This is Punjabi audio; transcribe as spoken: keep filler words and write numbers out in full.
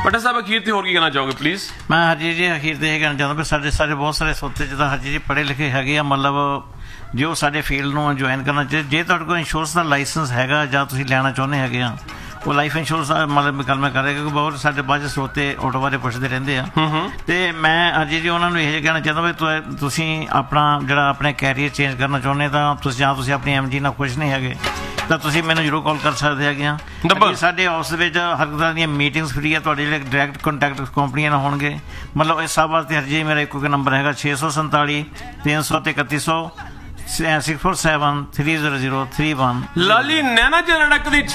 ਭੱਟਾ ਸਾਹਿਬ ਅਖੀਰ ਤੇ ਹੋਰ ਕੀ ਕਹਿਣਾ ਚਾਹੋਗੇ ਪਲੀਜ਼? ਮੈਂ ਹਰਜੀਤ ਜੀ ਅਖੀਰ ਤੇ ਇਹ ਕਹਿਣਾ ਚਾਹੁੰਦਾ ਵੀ ਸਾਡੇ ਸਾਡੇ ਬਹੁਤ ਸਾਰੇ ਸੋਤੇ ਜਿੱਦਾਂ ਹਰਜੀਤ ਜੀ ਪੜ੍ਹੇ ਲਿਖੇ ਹੈਗੇ ਆ, ਮਤਲਬ ਜੋ ਸਾਡੇ ਫੀਲਡ ਨੂੰ ਜੁਆਇਨ ਕਰਨਾ ਚਾਹੀਦਾ। ਜੇ ਤੁਹਾਡੇ ਕੋਲ ਇੰਸ਼ੋਰੈਂਸ ਦਾ ਲਾਇਸੈਂਸ ਹੈਗਾ ਜਾਂ ਤੁਸੀਂ ਲੈਣਾ ਚਾਹੁੰਦੇ ਹੈਗੇ ਆ, ਉਹ ਲਾਈਫ ਇੰਸ਼ੋਰੈਂਸ ਦਾ ਮਤਲਬ ਗੱਲ ਮੈਂ ਕਰ ਰਿਹਾ, ਕਿਉਂਕਿ ਬਹੁਤ ਸਾਡੇ ਬਾਅਦ 'ਚ ਸਰੋਤੇ ਆਟੋ ਬਾਰੇ ਪੁੱਛਦੇ ਰਹਿੰਦੇ ਆ। ਅਤੇ ਮੈਂ ਹਰਜੀਤ ਜੀ ਉਹਨਾਂ ਨੂੰ ਇਹ ਕਹਿਣਾ ਚਾਹੁੰਦਾ ਵੀ ਤੁ- ਤੁਸੀਂ ਆਪਣਾ ਜਿਹੜਾ ਆਪਣੇ ਕੈਰੀਅਰ ਚੇਂਜ ਕਰਨਾ ਚਾਹੁੰਦੇ ਤਾਂ ਤੁਸੀਂ ਜਾਂ ਤੁਸੀਂ ਆਪਣੀ ਐਮ ਜੀ ਨਾਲ ਖੁਸ਼ ਨਹੀਂ ਹੈਗੇ ਤਾਂ ਤੁਸੀਂ ਮੈਨੂੰ ਜ਼ਰੂਰ ਕਾਲ ਕਰ ਸਕਦੇ ਹੈਗੇ ਆ। ਸਾਡੇ ਆਫਿਸ ਵਿੱਚ ਹਰ ਤਰ੍ਹਾਂ ਦੀਆਂ ਮੀਟਿੰਗਸ ਫਰੀ ਆ, ਤੁਹਾਡੇ ਜਿਹੜੇ ਡਾਇਰੈਕਟ ਕੰਟੈਕਟ ਕੰਪਨੀਆਂ ਨਾਲ ਹੋਣਗੇ। ਮਤਲਬ ਇਸ ਸਭ ਵਾਸਤੇ ਹਰਜੀਤ ਮੇਰਾ ਇੱਕੋ ਇੱਕ ਨੰਬਰ ਹੈਗਾ ਛੇ ਸੌ ਸੰਤਾਲੀ ਤਿੰਨ ਸੌ ਅਤੇ ਇਕੱਤੀ ਸੌ six four seven three zero zero three one. ਲਾਲੀ ਨੈਣਾ ਚ ਰੜਕਦੀ